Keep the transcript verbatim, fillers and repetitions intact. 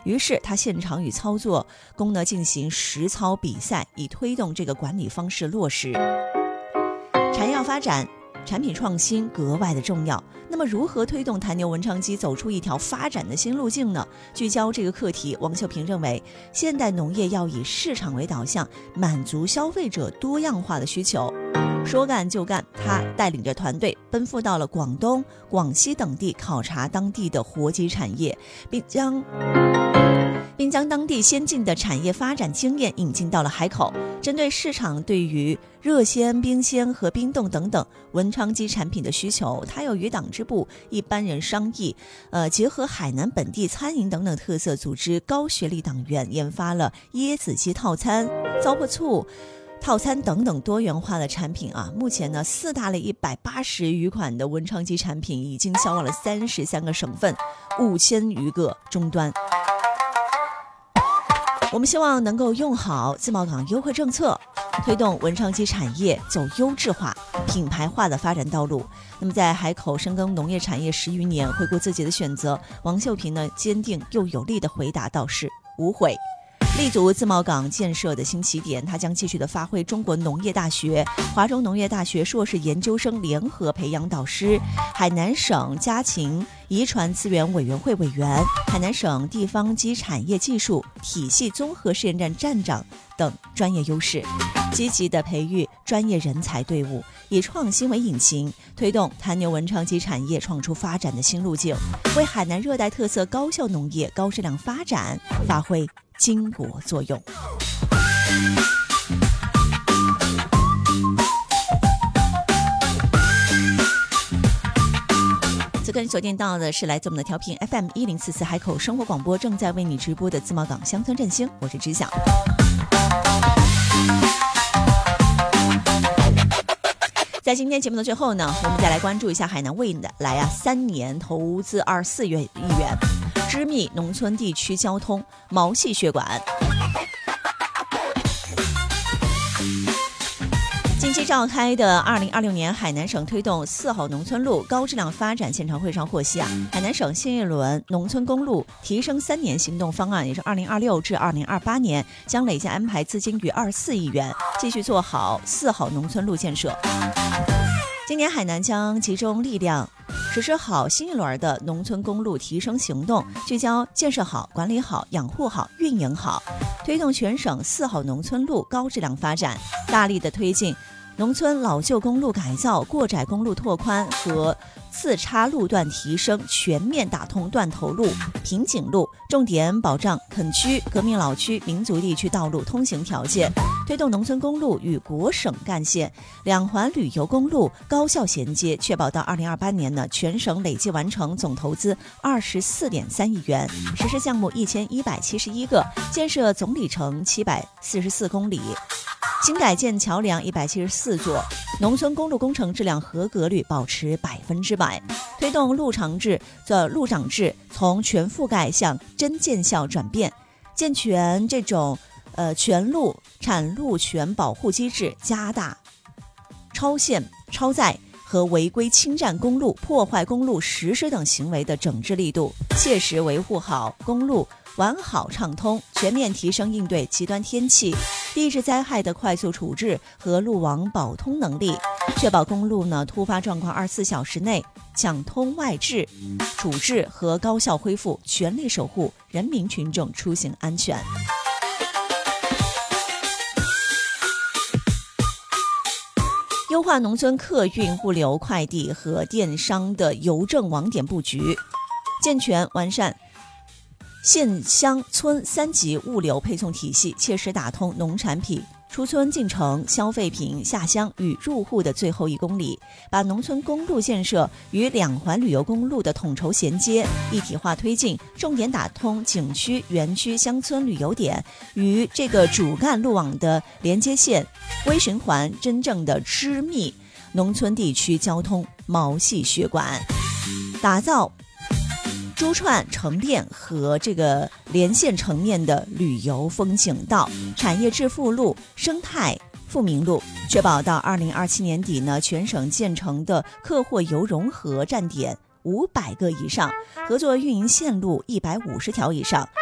于是他现场与操作工呢进行实操比赛，以推动这个管理方式落实。产业要发展，产品创新格外的重要。那么如何推动台牛文昌鸡走出一条发展的新路径呢？聚焦这个课题，王秀平认为，现代农业要以市场为导向，满足消费者多样化的需求。说干就干，他带领着团队奔赴到了广东、广西等地，考察当地的活鸡产业，并将并将当地先进的产业发展经验引进到了海口。针对市场对于热鲜、冰鲜和冰冻等等文昌鸡产品的需求，他又与党支部一般人商议，呃，结合海南本地餐饮等等特色，组织高学历党员研发了椰子鸡套餐、糟粕醋套餐等等多元化的产品啊。目前呢，四大类一百八十余款的文昌鸡产品已经销往了三十三个省份，五千余个终端。我们希望能够用好自贸港优惠政策，推动文昌鸡产业走优质化、品牌化的发展道路。那么在海口深耕农业产业十余年，回顾自己的选择，王秀平呢坚定又有力的回答道是无悔。立足自贸港建设的新起点，他将继续的发挥中国农业大学、华中农业大学硕士研究生联合培养导师、海南省家禽遗传资源委员会委员、海南省地方鸡产业技术体系综合试验站站长等专业优势，积极的培育专业人才队伍，以创新为引擎，推动台牛文昌鸡产业创出发展的新路径，为海南热带特色高效农业高质量发展发挥巾帼作用。此刻你所听到的是来自我们的调频 F M 一零四四海口生活广播，正在为你直播的自贸港乡村振兴，我是知晓。在今天节目的最后呢，我们再来关注一下海南未来啊三年投资二十四亿元，织密农村地区交通毛细血管。近期召开的二零二六年海南省推动四好农村路高质量发展现场会上获悉啊，海南省新一轮农村公路提升三年行动方案，也是二零二六至二零二八年，将累计安排资金逾二十四亿元，继续做好四好农村路建设。今年海南将集中力量实施好新一轮的农村公路提升行动，聚焦建设好、管理好、养护好、运营好，推动全省四好农村路高质量发展，大力的推进农村老旧公路改造、过窄公路拓宽和次差路段提升，全面打通断头路、瓶颈路，重点保障垦区、革命老区、民族地区道路通行条件，推动农村公路与国省干线、两环旅游公路高效衔接，确保到二零二八年呢，全省累计完成总投资二十四点三亿元，实施项目一千一百七十一个，建设总里程七百四十四公里。新改建桥梁一百七十四座，农村公路工程质量合格率保持百分之百，推动路长制的路长制从全覆盖向真见效转变，健全这种呃全路产路权保护机制，加大超限、超载和违规侵占公路、破坏公路实施等行为的整治力度，切实维护好公路完好畅通，全面提升应对极端天气、地质灾害的快速处置和路网保通能力，确保公路呢突发状况二十四小时内抢通外置、处置和高效恢复，全力守护人民群众出行安全。优化农村客运、物流、快递和电商的邮政网点布局，健全完善县乡村三级物流配送体系，切实打通农产品出村进城、消费品下乡与入户的最后一公里，把农村公路建设与两环旅游公路的统筹衔接一体化推进，重点打通景区、园区、乡村旅游点与这个主干路网的连接线，微循环真正的织密农村地区交通毛细血管，打造珠串成链和这个连线成面的旅游风景道、产业致富路、生态富民路，确保到二零二七年底呢，全省建成的客货游融合站点五百个以上，合作运营线路一百五十条以上。